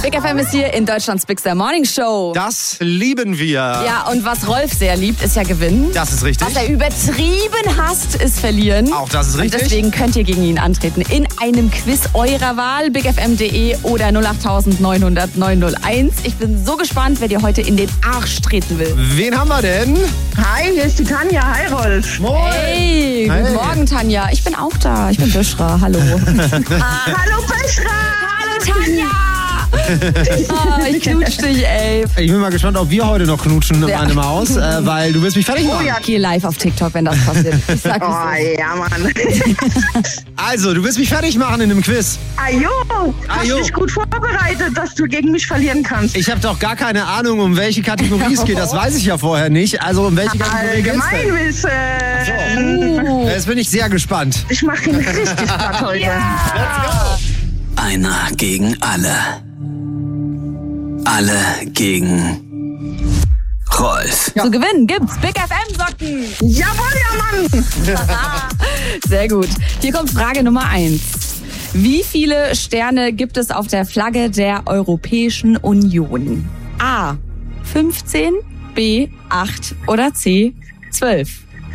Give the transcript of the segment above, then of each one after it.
Big FM ist hier in Deutschlands Big Star Morning Show. Das lieben wir. Ja, und was Rolf sehr liebt, ist ja gewinnen. Das ist richtig. Was er übertrieben hasst, ist verlieren. Auch das ist richtig. Und deswegen könnt ihr gegen ihn antreten in einem Quiz eurer Wahl, bigfm.de oder 08900 901. Ich bin so gespannt, wer dir heute in den Arsch treten will. Wen haben wir denn? Hi, hier ist die Tanja. Hi, Rolf. Moin. Hey, guten Morgen, Tanja. Ich bin auch da. Ich bin Büschra. Hallo. Hallo, Peschra. Hallo, Tanja. Ich knutsch dich, ey. Ich bin mal gespannt, ob wir heute noch knutschen in Ja. meinem Haus, weil du willst mich fertig machen. Oh ja. Geh live auf TikTok, wenn das passiert. Ich sag Oh, es ja, Mann. Also, du willst mich fertig machen in einem Quiz. Ajo, hast Ajo. dich gut vorbereitet, dass du gegen mich verlieren kannst. Ich habe doch gar keine Ahnung, um welche Kategorie es geht. Das weiß ich ja vorher nicht. Also, um welche Kategorie geht's denn? Allgemeinwissen. Jetzt bin ich sehr gespannt. Ich mache ihn richtig platt heute. Einer gegen alle. Alle gegen Rolf. Zu gewinnen gibt's Big FM-Socken. Jawohl, ja, Mann. Sehr gut. Hier kommt Frage Nummer 1. Wie viele Sterne gibt es auf der Flagge der Europäischen Union? A. 15, B. 8 oder C. 12?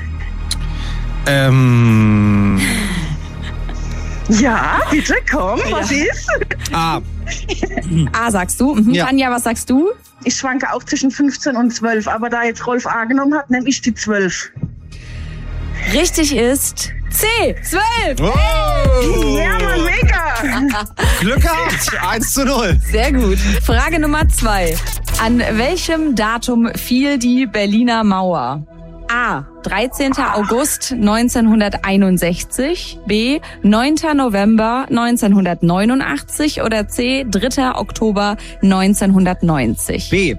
Ja, bitte, komm, was ist? Ah, A sagst du. Mhm. Ja. Tanja, was sagst du? Ich schwanke auch zwischen 15 und 12, aber da jetzt Rolf A genommen hat, nehme ich die 12. Richtig ist C. 12. oh. Ja, Mann, mega. Glück gehabt. 1:0. Sehr gut. Frage Nummer 2. An welchem Datum fiel die Berliner Mauer? A. 13. August 1961, B. 9. November 1989 oder C. 3. Oktober 1990. B.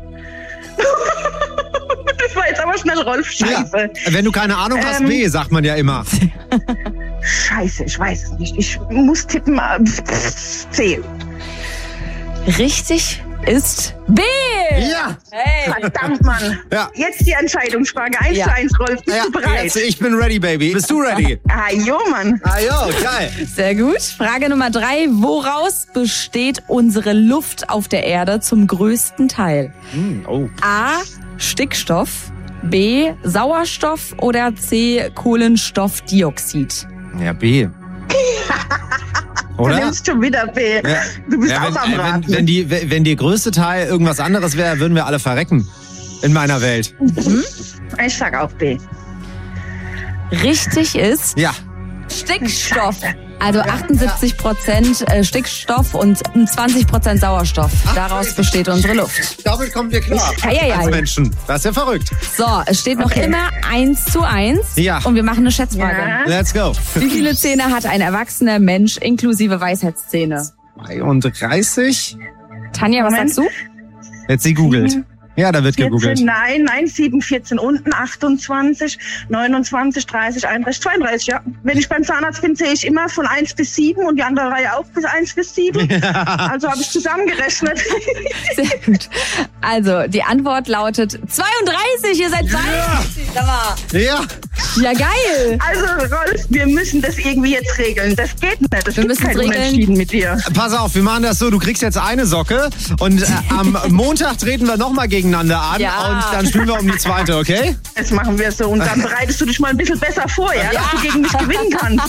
Das war jetzt aber schnell Rolf. Scheiße. Ja. Wenn du keine Ahnung hast, B, sagt man ja immer. Scheiße, ich weiß es nicht. Ich muss tippen. C. Richtig ist B. Ja. Hey. Verdammt, Mann. Ja. Jetzt die Entscheidungsfrage. 1:1, Rolf. Bist du bereit? Jetzt, ich bin ready, Baby. Bist du ready? Ah, jo, Mann. Ah, jo, geil. Sehr gut. Frage Nummer 3. Woraus besteht unsere Luft auf der Erde zum größten Teil? Oh. A. Stickstoff, B. Sauerstoff oder C. Kohlenstoffdioxid? Ja, B. Du Oder? nimmst schon wieder B. Ja. Du bist Ja, auch am Raten. wenn der größte Teil irgendwas anderes wäre, würden wir alle verrecken. In meiner Welt. Ich sag auch B. Richtig ist Ja. Stickstoff. Also 78% Stickstoff und 20% Sauerstoff. Daraus besteht unsere Luft. Damit kommen wir klar. Eieiei. Als Menschen. Das ist ja verrückt. So, es steht noch immer 1:1. Ja. Und wir machen eine Schätzfrage. Ja. Let's go. Wie viele Zähne hat ein erwachsener Mensch inklusive Weisheitszähne? 32. Tanja, was Moment. sagst du? Jetzt sie googelt. Ja, da wird 14, gegoogelt. nein, 7, 14 unten, 28, 29, 30, 31, 32, ja. Wenn ich beim Zahnarzt bin, sehe ich immer von 1 bis 7 und die andere Reihe auch bis 1 bis 7. Also habe ich zusammengerechnet. Sehr gut. Also, die Antwort lautet 32. Ihr seid 32. Sag mal. Ja. Ja, geil. Also Rolf, wir müssen das irgendwie jetzt regeln. Das geht nicht. Das Wir gibt müssen kein es regeln. Unentschieden mit dir. Pass auf, wir machen das so, du kriegst jetzt eine Socke und am Montag treten wir nochmal gegeneinander an Ja. und dann spielen wir um die zweite, okay? Das machen wir so. Und dann bereitest du dich mal ein bisschen besser vor, ja, dass du gegen mich gewinnen kannst.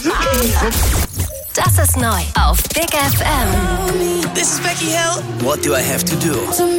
Das ist neu auf Big FM. This is Becky Hill. What do I have to do?